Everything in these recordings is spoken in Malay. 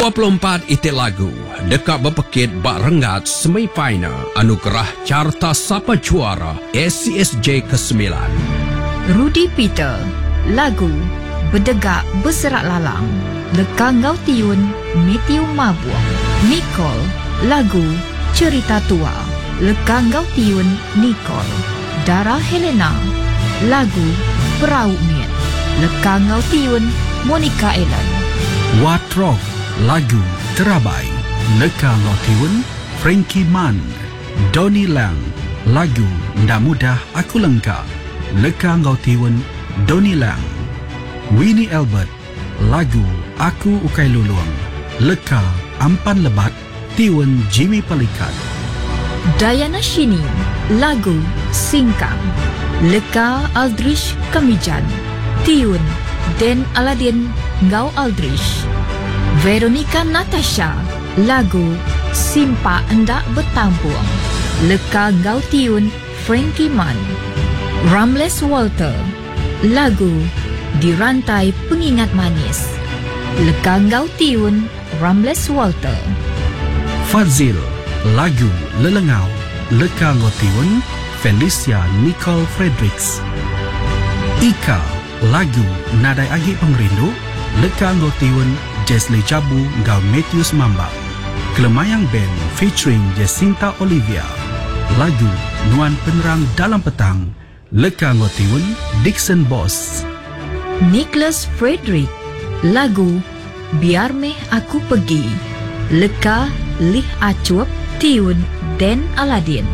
24 itik lagu dekat berpekit bak rengat semifinal anugerah carta sapa juara SCSJ ke-9. Rudy Peter, lagu Berdegak Berserak Lalang, leka ngau tiun Matthew Mabuang. Nicole, lagu Cerita Tua, leka ngau tiun Nicole. Dara Helena, lagu Perahu Miet, leka ngau tiun Monica Ellen. Watrok, lagu Terabai, leka ngau tiun Frankie Mann. Donnie Lang, lagu Ndak Mudah Aku Lengkap, leka ngau tiun Donnie Lang. Winnie Albert, lagu Aku Ukai Luluang, leka Ampan Lebat tiun Jimmy Pelikat. Diana Shini, lagu Singkang, leka Aldrich Kamijan, tiun Den Aladin Ngau Aldrich. Veronica Natasha, lagu Simpa Endak Bertampuang, leka Ngau tiun Frankie Mann. Ramles Walter, lagu Dirantai Pengingat Manis, leka Ngau tiun Ramles Walter. Fazil, lagu Lelengau, leka ngau tiun Felicia Nicole Fredericks. Ika, lagu Nadai Agi Pengrindu, leka ngau tiun Jesli Jabu ngau Matthews Mamba. Kelemayang Band featuring Jacinta Olivia, lagu Nuan Penerang Dalam Petang, leka ngau tiun Dixon Boss. Nicholas Frederick, lagu Biar Meh Aku Pergi, leka Lih Acuap tiun Den Aladin.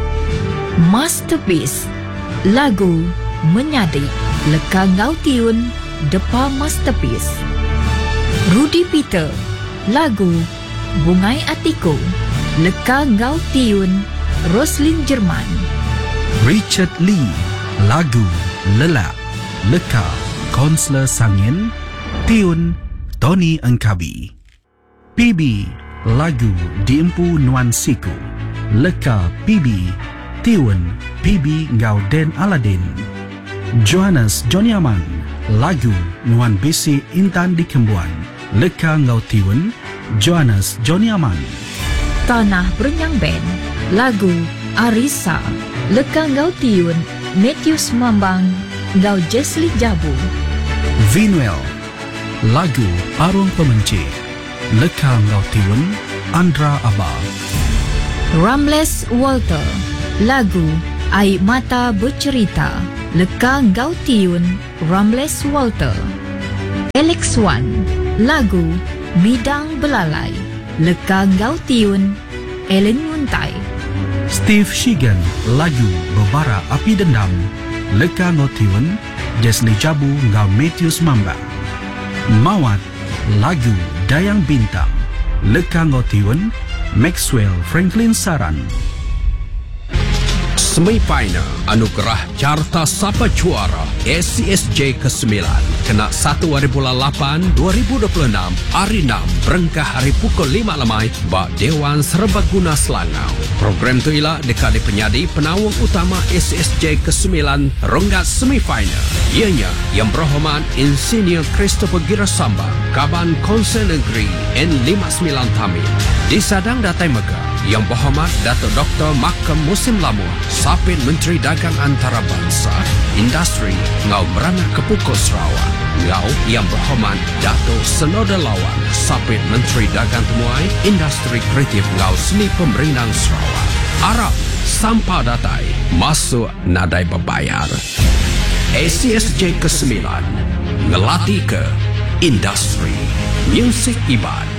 Masterpiece, lagu Menyadik, leka ngau tiun Depa Masterpiece. Rudy Peter, lagu Bungai Atiku, leka ngau tiun Roslyn Jerman. Richard Lee, lagu Lelak, leka Konsler Sangin, tiun Tony Engkabi. PB, lagu Diempu Nuan Siku, leka PB, tiun PB ngau Den Aladin. Johannes Joniaman, lagu Nuan Bisi Intan di Kembuan, leka ngau tiun Johannes Joniaman. Tanah Berenyang Band, lagu Arisa, leka ngau tiun Matthews Mambang ngau Jesli Jabu. Vinuel, lagu Arung Pemenci, leka ngau tiun Andra Abah. Ramles Walter, lagu Air Mata Bercerita, leka ngau tiun Ramles Walter. Alex Wan, lagu Midang Belalai, leka ngau tiun Ellen Muntai. Steve Shigan, lagu Bebara Api Dendam, leka ngau tiun Jesli Jabu ngau Matthews Mamba. Mawat, lagu Dayang Bintang, leka ngau tiun Maxwell Franklin Saran. Semifinal anugerah carta sapa juara SCSJ ke-9 kena 1 hari bulan 8 2026 hari 6 berengkah hari pukul 5 lemai bak Dewan Serbaguna Selangau. Program tu ialah dekat di penyadi penawang utama SCSJ ke-9 ronggat semifinal. Ianya yang berhormat Insinyur Christopher Girasambang, Kaban Konsel Negeri N59 Tamil. Disadang Datai Megah yang berhormat Datuk Dr. Makam Musim Lamur, Sapit Menteri Dagang Antarabangsa, Industri Ngau Merana Kepukul Sarawak. Ngau yang berhormat Datuk Senoda Lawan, Sapit Menteri Dagang Temuai, Industri Kreatif Ngau Seni Pemerintahan Sarawak. Arab Sampah Datai masuk nadai berbayar. SCSJ ke-9 ngelatih ke industri muzik ibad.